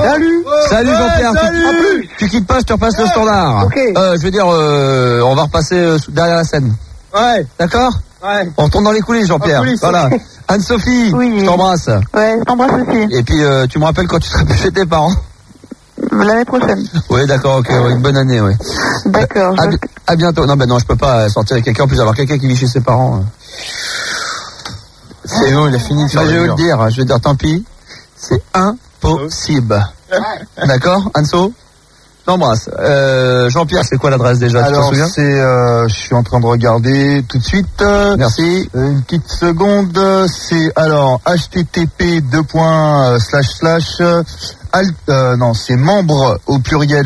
Salut Jean-Pierre. Tu quittes pas, je te repasse le standard. Okay. Je veux dire, on va repasser derrière la scène. Ouais. D'accord? Ouais. On retourne dans les coulisses, Jean-Pierre. Voilà. Anne-Sophie, oui. Je t'embrasse. Ouais, je t'embrasse aussi. Et puis, tu me rappelles quand tu seras plus chez tes parents? L'année prochaine. Oui, d'accord, ok, une bonne année, oui. D'accord. À bientôt. Non, je peux pas sortir avec quelqu'un, en plus avoir quelqu'un qui vit chez ses parents. C'est bon, il a fini de faire. Je vais vous le dire, tant pis. C'est impossible. D'accord, Anso? T'embrasse. Jean-Pierre, c'est quoi l'adresse déjà? Alors, tu te souviens? je suis en train de regarder tout de suite. Merci. Une petite seconde. C'est alors http c'est membre au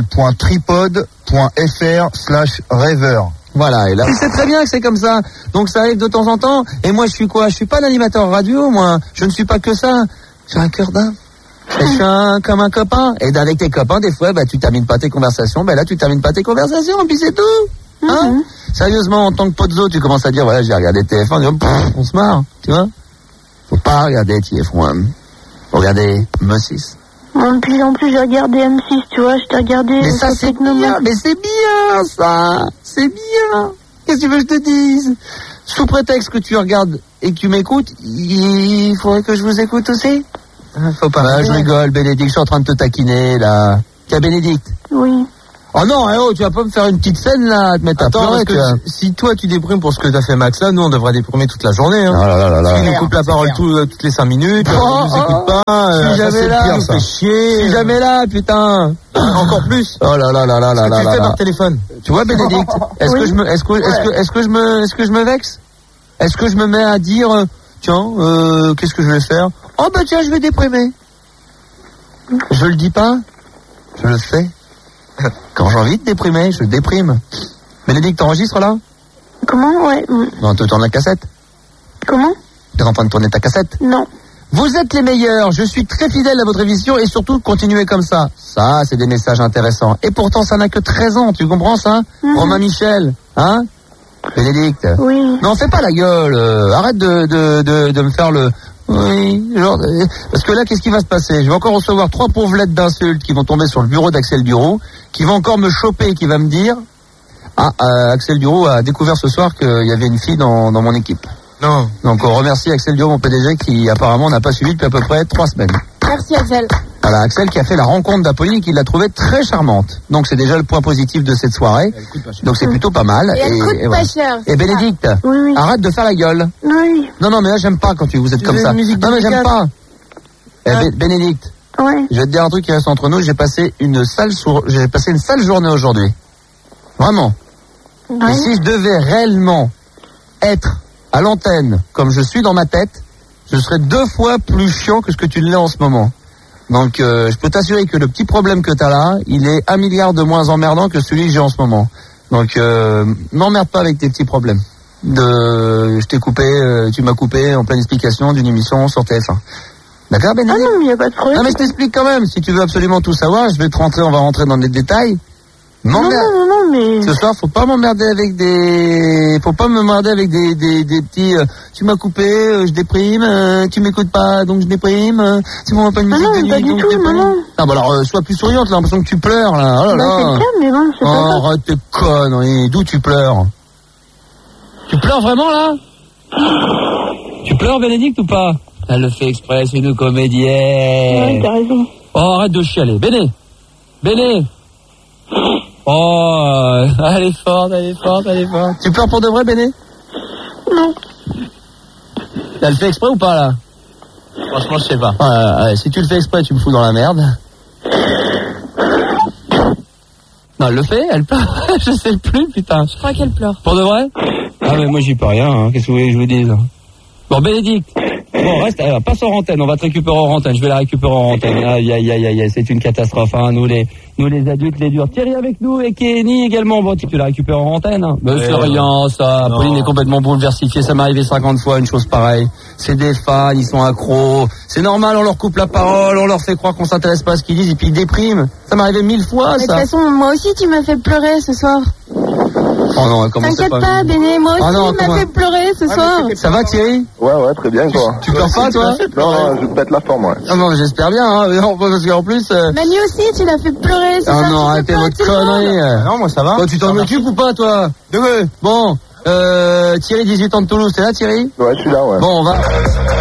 pluriel.tripod.fr/rêveur. Voilà, et là, tu sais très bien que c'est comme ça. Donc ça arrive de temps en temps. Et moi, je suis quoi? Je suis pas un animateur radio, moi. Je ne suis pas que ça. J'ai un cœur d'homme. Je suis comme un copain. Et avec tes copains, des fois, tu termines pas tes conversations. Là, tu termines pas tes conversations, puis c'est tout. Hein? Sérieusement, en tant que potezo, tu commences à dire, voilà, j'ai regardé TF1, on se marre, tu vois? Faut pas regarder TF1. Faut regarder M6. En plus, j'ai regardé M6, tu vois, je t'ai regardé. Mais ça, c'est bien, ça. C'est bien. Qu'est-ce que tu veux que je te dise? Sous prétexte que tu regardes et que tu m'écoutes, il faudrait que je vous écoute aussi. Faut pas. Je rigole, Bénédicte, je suis en train de te taquiner, là. Tiens, Bénédicte. Oui. Oh non, tu vas pas me faire une petite scène, là, te mettre à pleurer, si toi tu déprimes pour ce que t'as fait Max là, nous on devrait déprimer toute la journée, hein. Oh là. Il nous coupe la parole toutes les 5 minutes, on nous écoute pas, si jamais là, ça fait chier. Si jamais là, putain. Encore plus. Oh là. Qu'est-ce que tu fais par téléphone? Tu vois, Bénédicte, est-ce que je me vexe? Est-ce que je me mets à dire, tiens, qu'est-ce que je vais faire? Oh tiens, je vais déprimer. Je le dis pas, je le fais. Quand j'ai envie de déprimer, je déprime. Bénédicte, t'enregistres là? Comment? Ouais. Non, tu tournes la cassette? Comment? T'es en train de tourner ta cassette? Non. Vous êtes les meilleurs, je suis très fidèle à votre émission et surtout continuez comme ça. Ça, c'est des messages intéressants. Et pourtant, ça n'a que 13 ans, tu comprends ça? Romain Michel, hein? Bénédicte? Oui. Non, fais pas la gueule, arrête de me faire le... Oui, parce que là, qu'est-ce qui va se passer? Je vais encore recevoir 3 pauvres lettres d'insultes qui vont tomber sur le bureau d'Axel Duro, qui va encore me choper, qui va me dire, Axel Duro a découvert ce soir qu'il y avait une fille dans mon équipe. Non. Donc on remercie Axel Duro, mon PDG, qui apparemment n'a pas suivi depuis à peu près 3 semaines. Merci Axel. Voilà, Axel qui a fait la rencontre d'Apolline et qui l'a trouvée très charmante. Donc c'est déjà le point positif de cette soirée. Donc c'est plutôt pas mal. Et elle coûte pas cher. Et Bénédicte, oui. Arrête de faire la gueule. Oui. Non, mais là j'aime pas quand vous êtes comme ça. Non, mais j'aime pas. Bénédicte, ouais. Je vais te dire un truc qui reste entre nous. J'ai passé une sale journée aujourd'hui. Vraiment. Ouais. Et si je devais réellement être à l'antenne comme je suis dans ma tête, je serais 2 fois plus chiant que ce que tu l'es en ce moment. Donc je peux t'assurer que le petit problème que tu as là, il est 1 milliard de moins emmerdant que celui que j'ai en ce moment. Donc n'emmerde pas avec tes petits problèmes. Je t'ai coupé, tu m'as coupé en pleine explication d'une émission sur TF1. D'accord, Bénédicte? Ah non, il n'y a pas de problème. Non, mais je t'explique quand même. Si tu veux absolument tout savoir, on va rentrer dans les détails. Non, mais... Ce soir, faut pas m'emmerder avec des petits, tu m'as coupé, je déprime, tu m'écoutes pas, donc je déprime, tu m'envoies pas une musique de nuit, donc je déprime. Non, bah alors, sois plus souriante, j'ai l'impression que tu pleures, là. Oh là là. C'est calme, mais bon, c'est pas ça. Arrête tes conneries. D'où tu pleures? Tu pleures vraiment, là? Tu pleures, Bénédicte, ou pas? Elle le fait exprès, c'est une comédienne. Ouais, t'as raison. Oh, arrête de chialer. Béné. Oh, elle est forte. Tu pleures pour de vrai, Béné? Non. Elle le fait exprès ou pas, là? Franchement, je sais pas. Ouais, si tu le fais exprès, tu me fous dans la merde. Non, elle le fait, elle pleure. Je sais plus, putain. Je crois qu'elle pleure. Pour de vrai? Ah, mais moi, j'y peux rien, hein. Qu'est-ce que vous voulez que je vous dise? Bon, Bénédicte. Bon, reste, passe hors antenne, on va te récupérer hors antenne, je vais la récupérer hors antenne. Aïe, c'est une catastrophe, hein, nous les adultes, les durs. Thierry avec nous et Kenny également, bon, tu peux la récupérer hors antenne, hein. Mais c'est rien, ça, non. Pauline est complètement bouleversifiée, ça m'est arrivé 50 fois, une chose pareille. C'est des fans, ils sont accros, c'est normal, on leur coupe la parole, on leur fait croire qu'on s'intéresse pas à ce qu'ils disent et puis ils dépriment. Ça m'est arrivé 1000 fois, ça. De toute façon, moi aussi, tu m'as fait pleurer ce soir. Oh non, comment c'est T'inquiète pas, Béné, moi aussi, Ah non, il m'a comment- fait pleurer ce soir. Ça va Thierry? Ouais, très bien, quoi. Tu pleures pas toi? Non, je pète la forme, ouais. Ah non, j'espère bien, hein. Non, parce qu'en plus... Manu aussi, tu l'as fait pleurer ce Ah soir. non, tu arrêtez fais votre pleurer tout le monde. connerie. Non, moi ça va. Toi, tu t'en occupes ou pas, toi? De quoi? Bon, Thierry, 18 ans de Toulouse, t'es là, Thierry? Ouais, je suis là, ouais. Bon, on va...